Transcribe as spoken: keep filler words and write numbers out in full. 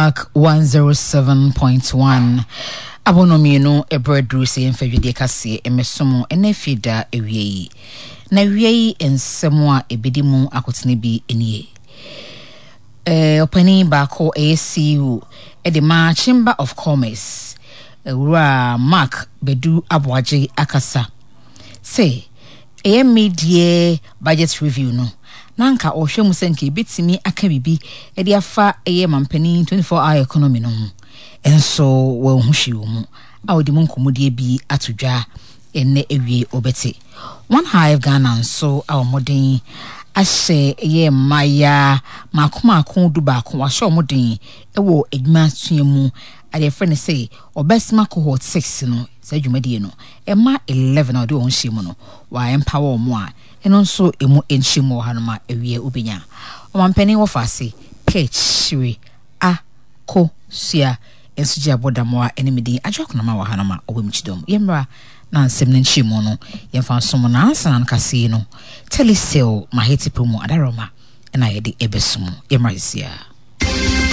Mark one oh seven point one. Abonomino e breadru se mfedwede kase emesomo enefida ewie. Na wie ensemo a ebedimu akotene bi enie. Eh opani bako A C U e de ma Chamber of Commerce. Ewura Mark Bedu Abwaje akasa. Say e media budget review no. Nanka ohwe mu senke betimi aka bibi e de afa eye mampani twenty-four hour economy no. Enso wo hwehwe mu a odi mu nkomodie bi atodwa enne ewie obete one hive Ghana nso a omodin ahye ye maya makoma akon du ba akon wahye omodin ewo edwuma tuemu ade friend say obesima cohort six no sa dwumadie no ema eleven odi won hye mu no wa empower omo a eno nso emu enhye mu hanoma ewie obenya omampani wo fase kechiri a ko sia ensuji abodamoa enemidi ajwakunama wa hanoma obemchidom yemra na nsem nchimo no yemfa nsomo na ansa na kase no telesale maheti promo adaroma na yede ebesumu yemra sia